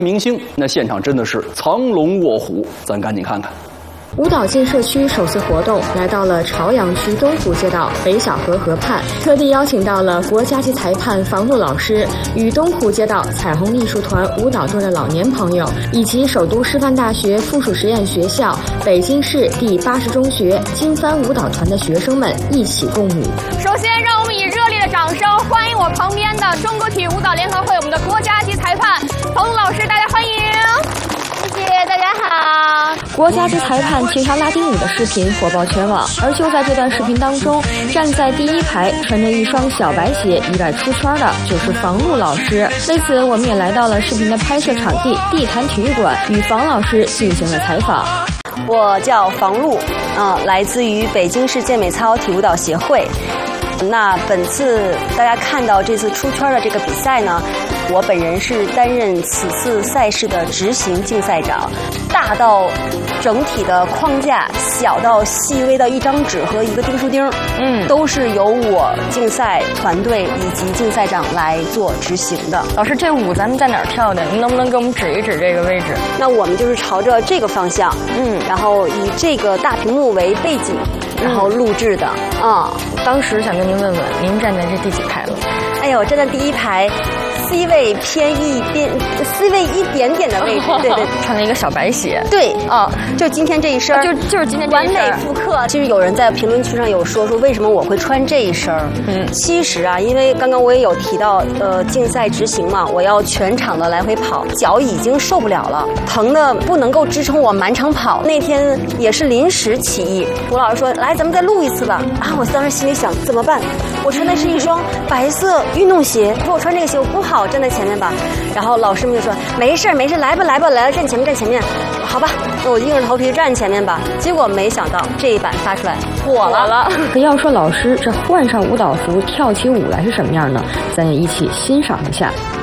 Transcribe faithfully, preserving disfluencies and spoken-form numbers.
明星，那现场真的是藏龙卧虎，咱赶紧看看。 舞蹈进社区首次活动来到了朝阳区东湖街道北小河河畔，特地邀请到了国家级裁判房璐老师与东湖街道彩虹艺术团舞蹈队的老年朋友，以及首都师范大学附属实验学校、北京市第八十中学金帆舞蹈团的学生们一起共舞。 首先，让我们以热烈的掌声欢迎我旁边的中国体育舞蹈联合会我们的国家级裁判房璐老师，大家欢迎。谢谢大家好。 国家级裁判情商拉丁舞的视频火爆全网，而就在这段视频当中，站在第一排穿着一双小白鞋意外出圈的就是房璐老师。为此，我们也来到了视频的拍摄场地地坛体育馆，与房老师进行了采访。 我叫房璐，啊、呃，来自于北京市健美操体舞蹈协会。那本次大家看到这次出圈的这个比赛呢，我本人是担任此次赛事的执行竞赛长。大到整体的框架，小到细微到一张纸和一个订书钉，嗯，都是由我竞赛团队以及竞赛长来做执行的。 老师，这舞咱们在哪儿跳的？您能不能给我们指一指这个位置？ 那我们就是朝着这个方向，嗯，然后以这个大屏幕为背景，然后录制的。啊、嗯， 当时想跟您问问，您站在这第几排了？ 哎呦，站在第一排。C 位偏一边 ，C 位一点点的位置，对对， 穿了一个小白鞋， 对，啊、哦，就今天这一身， 就就是今天这完美复刻。其实有人在评论区上有说说为什么我会穿这一身，嗯，其实啊，因为刚刚我也有提到，呃，竞赛执行嘛，我要全场的来回跑，脚已经受不了了，疼的不能够支撑我满场跑。那天也是临时起意，吴老师说来，咱们再录一次吧。啊，我当时心里想怎么办？我穿的是一双白色运动鞋，说我穿这个鞋我不好。站在前面吧，然后老师们就说没事没事，来吧来吧，来了站前面站前面，好吧，那我硬着头皮站前面吧。结果没想到这一版发出来火了了。 可要说老师这换上舞蹈服跳起舞来是什么样呢？咱也一起欣赏一下。